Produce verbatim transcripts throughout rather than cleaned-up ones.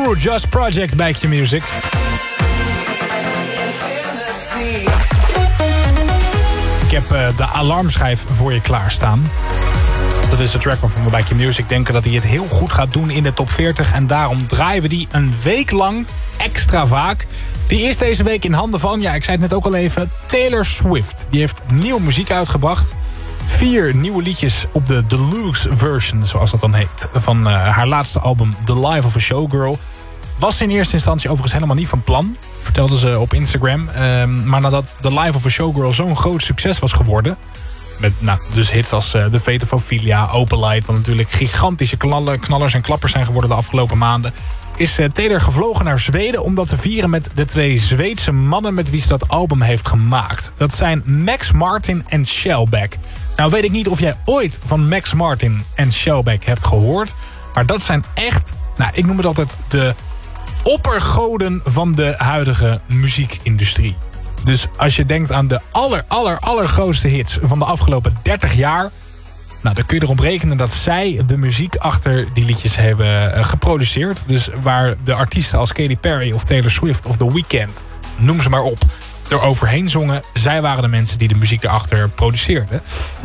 Eurojust Project bij Q-Music. Ik heb uh, de alarmschijf voor je klaarstaan. Dat is de track waarvan we bij Q-Music denken dat hij het heel goed gaat doen in de top veertig. En daarom draaien we die een week lang extra vaak. Die is deze week in handen van, ja, ik zei het net ook al even, Taylor Swift. Die heeft nieuwe muziek uitgebracht. Vier nieuwe liedjes op de deluxe version, zoals dat dan heet, van uh, haar laatste album The Life of a Showgirl. Was ze in eerste instantie overigens helemaal niet van plan, vertelde ze op Instagram. Um, maar nadat The Life of a Showgirl zo'n groot succes was geworden, met nou, dus hits als uh, The Fate of Ophelia, Open Light, wat natuurlijk gigantische knallen, knallers en klappers zijn geworden de afgelopen maanden, is uh, Taylor gevlogen naar Zweden om dat te vieren met de twee Zweedse mannen met wie ze dat album heeft gemaakt. Dat zijn Max Martin en Shellback. Nou weet ik niet of jij ooit van Max Martin en Shellback hebt gehoord, maar dat zijn echt, nou ik noem het altijd de oppergoden van de huidige muziekindustrie. Dus als je denkt aan de aller, aller, allergrootste hits van de afgelopen dertig jaar, nou, dan kun je erop rekenen dat zij de muziek achter die liedjes hebben geproduceerd. Dus waar de artiesten als Katy Perry of Taylor Swift of The Weeknd, noem ze maar op, er overheen zongen. Zij waren de mensen die de muziek erachter produceerden.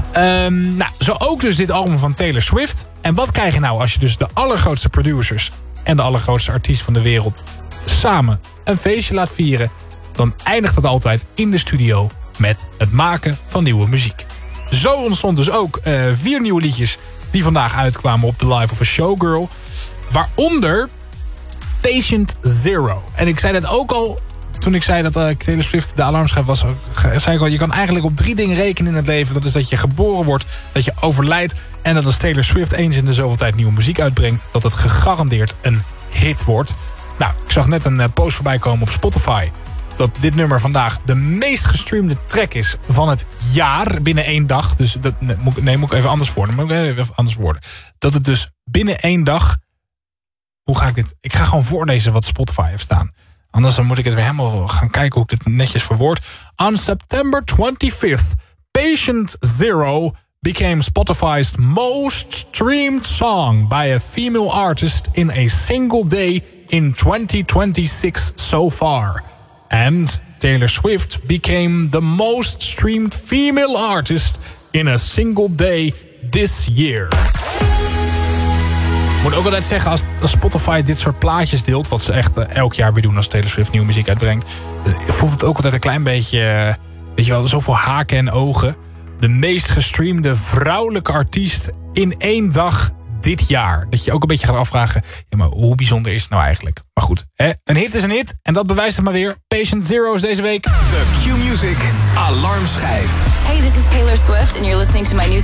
Um, nou, zo ook dus dit album van Taylor Swift. En wat krijg je nou als je dus de allergrootste producers en de allergrootste artiest van de wereld samen een feestje laat vieren? Dan eindigt het altijd in de studio met het maken van nieuwe muziek. Zo ontstond dus ook uh, vier nieuwe liedjes die vandaag uitkwamen op The Life of a Showgirl. Waaronder Patient Zero. En ik zei dat ook al toen ik zei dat uh, Taylor Swift de alarmschijf was. Zei ik al, je kan eigenlijk op drie dingen rekenen in het leven. Dat is dat je geboren wordt, dat je overlijdt en dat als Taylor Swift eens in de zoveel tijd nieuwe muziek uitbrengt, dat het gegarandeerd een hit wordt. Nou, ik zag net een uh, post voorbij komen op Spotify dat dit nummer vandaag de meest gestreamde track is van het jaar binnen één dag. Dus dat, nee, moet, nee, moet ik even anders worden. Moet ik even anders worden. Dat het dus binnen één dag. Hoe ga ik dit? Ik ga gewoon voorlezen wat Spotify heeft staan. Anders dan moet ik het weer helemaal gaan kijken hoe ik dit netjes verwoord. On September twenty-fifth, Patient Zero became Spotify's most streamed song by a female artist in a single day in twenty twenty-six so far. And Taylor Swift became the most streamed female artist in a single day this year. Ik moet ook altijd zeggen, als, als Spotify dit soort plaatjes deelt, wat ze echt uh, elk jaar weer doen als Taylor Swift nieuwe muziek uitbrengt, uh, voelt het ook altijd een klein beetje, uh, weet je wel, zoveel haken en ogen. De meest gestreamde vrouwelijke artiest in één dag dit jaar. Dat je ook een beetje gaat afvragen, ja, maar hoe bijzonder is het nou eigenlijk? Maar goed, hè? Een hit is een hit en dat bewijst het maar weer. Patient Zero is deze week de Q-Music alarmschijf. Hey, this is Taylor Swift and you're listening to my new